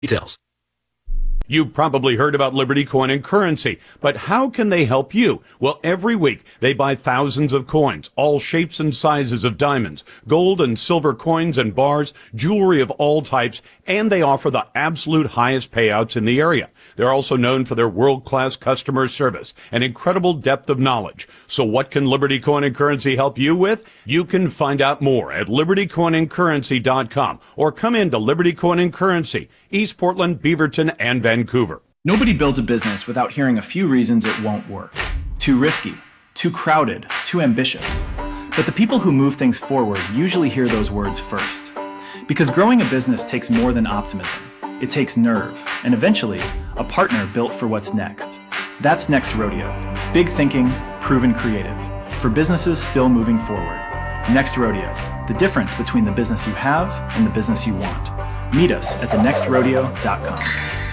Details. You've probably heard about Liberty Coin and Currency, but how can they help you? Well, every week they buy thousands of coins, all shapes and sizes of diamonds, gold and silver coins and bars, jewelry of all types, and they offer the absolute highest payouts in the area. They're also known for their world-class customer service and incredible depth of knowledge. So what can Liberty Coin and Currency help you with? You can find out more at libertycoinandcurrency.com or come into Liberty Coin and Currency, East Portland, Beaverton, and Vancouver. Nobody builds a business without hearing a few reasons it won't work. Too risky, too crowded, too ambitious. But the people who move things forward usually hear those words first. Because growing a business takes more than optimism. It takes nerve, and eventually, a partner built for what's next. That's Next Rodeo. Big thinking, proven creative. For businesses still moving forward. Next Rodeo. The difference between the business you have and the business you want. Meet us at thenextrodeo.com.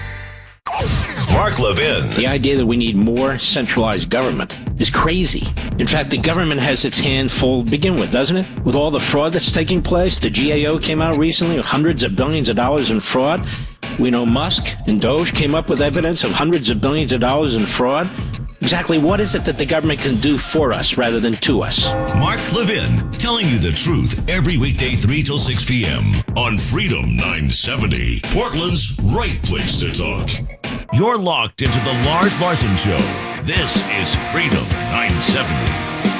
Mark Levin. The idea that we need more centralized government is crazy. In fact, the government has its hand full to begin with, doesn't it? With all the fraud that's taking place, the GAO came out recently with hundreds of billions of dollars in fraud. We know Musk and Doge came up with evidence of hundreds of billions of dollars in fraud. Exactly what is it that the government can do for us rather than to us? Mark Levin, telling you the truth every weekday 3 till 6 p.m. on Freedom 970, Portland's right place to talk. You're locked into the Lars Larson Show. This is Freedom 970.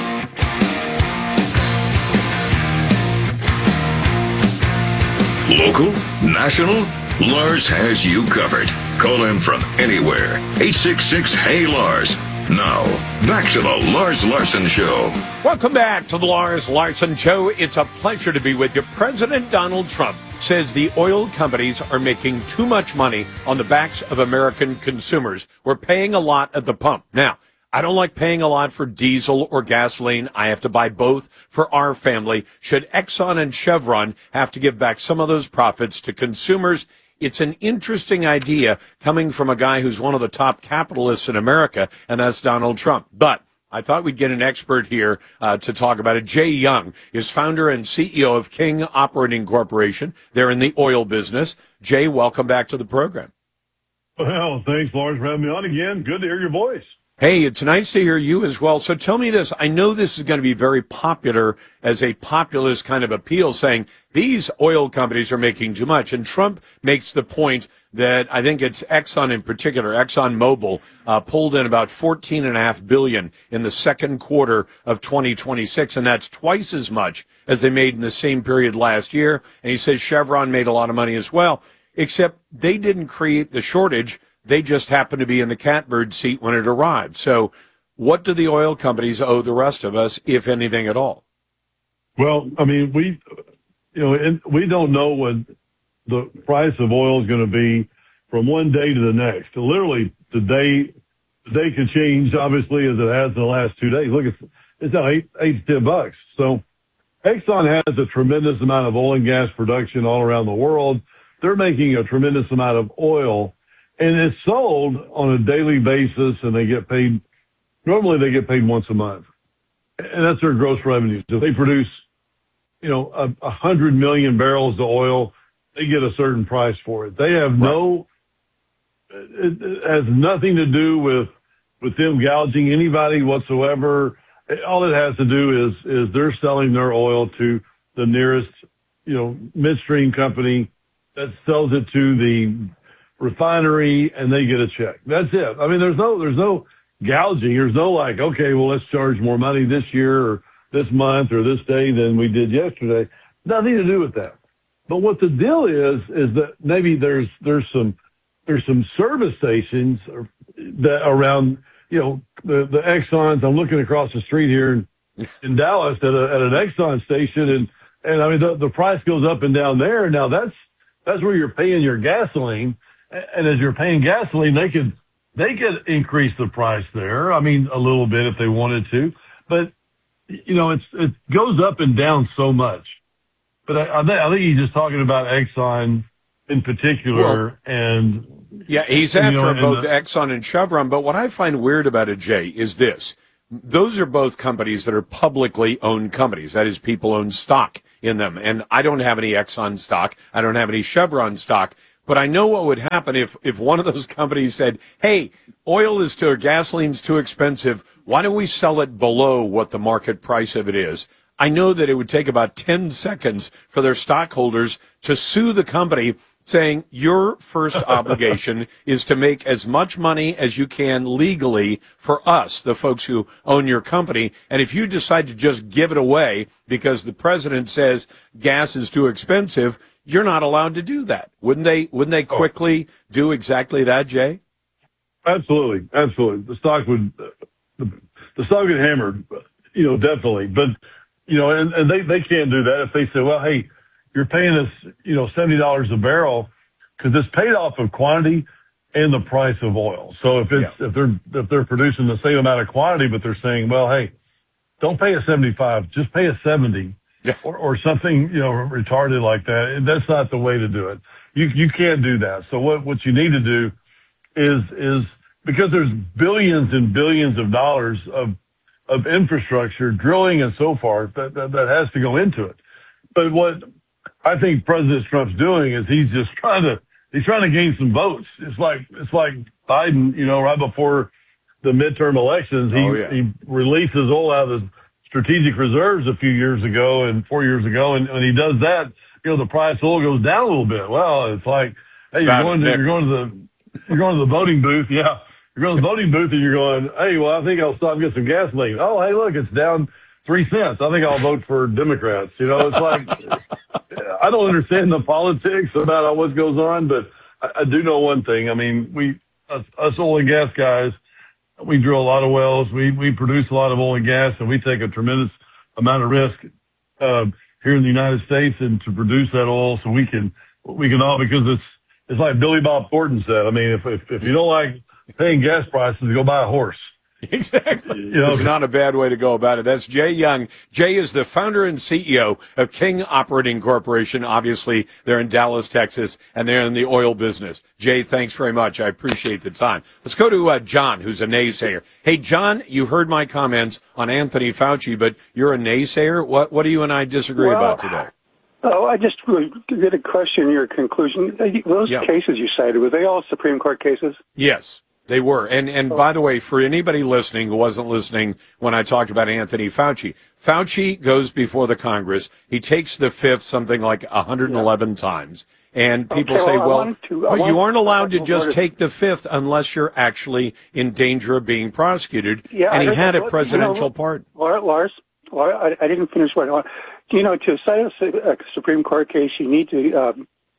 Local, national, Lars has you covered. Call him from anywhere. 866-HEY-LARS. Now, back to the Lars Larson Show. Welcome back to the Lars Larson Show. It's a pleasure to be with you. President Donald Trump says the oil companies are making too much money on the backs of American consumers. We're paying a lot at the pump. Now, I don't like paying a lot for diesel or gasoline. I have to buy both for our family. Should Exxon and Chevron have to give back some of those profits to consumers? It's an interesting idea coming from a guy who's one of the top capitalists in America, and that's Donald Trump. But I thought we'd get an expert here to talk about it. Jay Young is founder and CEO of King Operating Corporation. They're in the oil business. Jay, welcome back to the program. Well, thanks, Lars, for having me on again. Good to hear your voice. Hey, it's nice to hear you as well. So tell me this. I know this is going to be very popular as a populist kind of appeal, saying these oil companies are making too much. And Trump makes the point that I think it's Exxon in particular, ExxonMobil, pulled in about $14.5 billion in the second quarter of 2026, and that's twice as much as they made in the same period last year. And he says Chevron made a lot of money as well, except they didn't create the shortage. They just happened to be in the catbird seat when it arrived. So what do the oil companies owe the rest of us, if anything at all? Well, I mean, we don't know what the price of oil is going to be from one day to the next. Literally, the day could change, obviously, as it has in the last 2 days. Look, it's now $8 to $10. So Exxon has a tremendous amount of oil and gas production all around the world. They're making a tremendous amount of oil. And it's sold on a daily basis, and normally they get paid once a month. And that's their gross revenues. If they produce, 100 million barrels of oil, they get a certain price for it. They have it has nothing to do with them gouging anybody whatsoever. All it has to do is they're selling their oil to the nearest, midstream company that sells it to the refinery, and they get a check. That's it. I mean, there's no gouging. There's no like, okay, well, let's charge more money this year or this month or this day than we did yesterday. Nothing to do with that. But what the deal is that maybe there's some service stations that around, the Exxons. I'm looking across the street here in Dallas at an Exxon station, and I mean the price goes up and down there. Now that's where you're paying your gasoline. And as you're paying gasoline, they could increase the price there. I mean, a little bit if they wanted to, but it goes up and down so much. But I think he's just talking about Exxon in particular, and yeah, he's after both Exxon and Chevron. But what I find weird about it, Jay, is this: those are both companies that are publicly owned companies. That is, people own stock in them, and I don't have any Exxon stock. I don't have any Chevron stock. But I know what would happen if one of those companies said, hey, gasoline's too expensive. Why don't we sell it below what the market price of it is? I know that it would take about 10 seconds for their stockholders to sue the company saying your first obligation is to make as much money as you can legally for us, the folks who own your company. And if you decide to just give it away because the president says gas is too expensive, you're not allowed to do that. Wouldn't they quickly do exactly that, Jay? Absolutely. The stock would get hammered, definitely. But, and they can't do that if they say, well, hey, you're paying us, $70 a barrel, because it's paid off of quantity and the price of oil. So if they're producing the same amount of quantity, but they're saying, well, hey, don't pay us 75, just pay us 70. Yeah. Or something, retarded like that. That's not the way to do it. You can't do that. So what you need to do is because there's billions and billions of dollars of infrastructure, drilling and so forth that has to go into it. But what I think President Trump's doing is he's trying to gain some votes. It's like Biden, right before the midterm elections, he releases oil out of the strategic reserves a few years ago and 4 years ago. And when he does that, the price of oil goes down a little bit. Well, it's like, hey, you're going to the voting booth. Yeah. You're going to the voting booth and you're going, hey, well, I think I'll stop and get some gasoline. Oh, hey, look, it's down 3 cents. I think I'll vote for Democrats. It's like, I don't understand the politics about what goes on, but I do know one thing. I mean, us oil and gas guys, we drill a lot of wells. We produce a lot of oil and gas, and we take a tremendous amount of risk here in the United States and to produce that oil so we can all, because it's like Billy Bob Thornton said. I mean, if you don't like paying gas prices, go buy a horse. Exactly. It's not a bad way to go about it. That's Jay Young. Jay is the founder and CEO of King Operating Corporation. Obviously, they're in Dallas, Texas, and they're in the oil business. Jay, thanks very much. I appreciate the time. Let's go to John, who's a naysayer. Hey, John, you heard my comments on Anthony Fauci, but you're a naysayer. What do you and I disagree about today? Oh, I just did a question your conclusion. Those cases you cited, were they all Supreme Court cases? Yes. They were. And by the way, for anybody listening who wasn't listening when I talked about Anthony Fauci, Fauci goes before the Congress. He takes the fifth something like 111 times. And people say, you aren't allowed to just take the fifth unless you're actually in danger of being prosecuted. Yeah, and he had a presidential pardon. Lars, I didn't finish what I want. To cite a Supreme Court case, you need to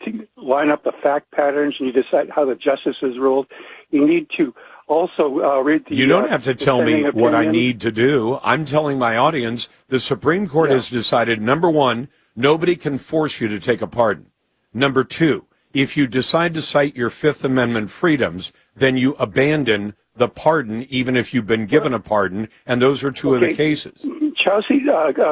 line up the fact patterns, and you decide how the justices ruled. You need to also read the... You don't have to tell me what I need to do. I'm telling my audience the Supreme Court has decided, number one, nobody can force you to take a pardon. Number two, if you decide to cite your Fifth Amendment freedoms, then you abandon the pardon, even if you've been given a pardon, and those are two of the cases. Chelsea,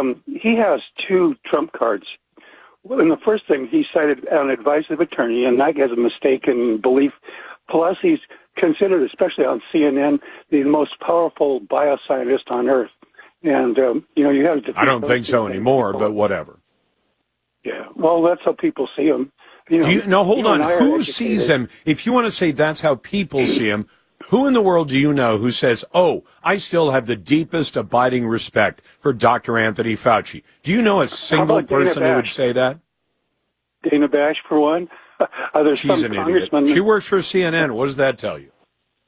he has two trump cards. Well, and the first thing, he cited an advice of attorney, and that has a mistaken belief. Plus, he's considered, especially on CNN, the most powerful bioscientist on earth. And, you have to... I don't think so anymore, but whatever. Yeah, well, that's how people see him. Hold on. Who sees him? If you want to say that's how people see him, who in the world do you know who says, oh, I still have the deepest abiding respect for Dr. Anthony Fauci? Do you know a single person who would say that? Dana Bash, for one. She's an idiot. She works for CNN. What does that tell you?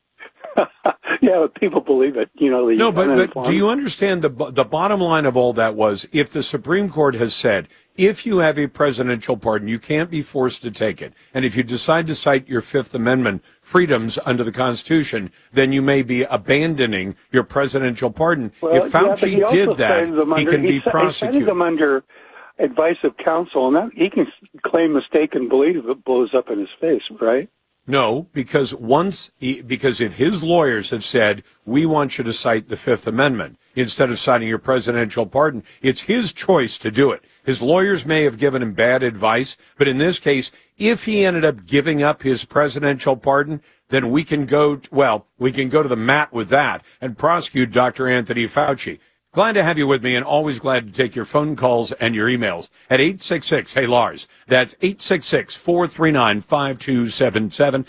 Yeah, but people believe it. No, but do you understand the bottom line of all that was, if the Supreme Court has said, if you have a presidential pardon, you can't be forced to take it. And if you decide to cite your Fifth Amendment freedoms under the Constitution, then you may be abandoning your presidential pardon. Well, if Fauci did that, he can be prosecuted. He cited them under advice of counsel, and that, he can claim mistaken belief if it blows up in his face, right? No, because if his lawyers have said, we want you to cite the Fifth Amendment instead of citing your presidential pardon, it's his choice to do it. His lawyers may have given him bad advice, but in this case, if he ended up giving up his presidential pardon, then we can go to the mat with that and prosecute Dr. Anthony Fauci. Glad to have you with me, and always glad to take your phone calls and your emails at 866-HEY-LARS. That's 866-439-5277.